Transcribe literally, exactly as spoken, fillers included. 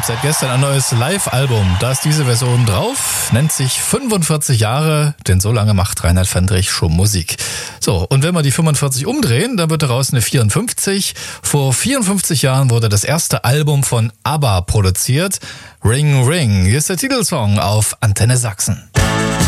seit gestern ein neues Live-Album. Da ist diese Version drauf, nennt sich fünfundvierzig Jahre, denn so lange macht Reinhard Fendrich schon Musik. So, und wenn wir die fünfundvierzig umdrehen, dann wird daraus eine vierundfünfzig. Vor vierundfünfzig Jahren wurde das erste Album von ABBA produziert. Ring Ring, hier ist der Titelsong auf Antenne Sachsen.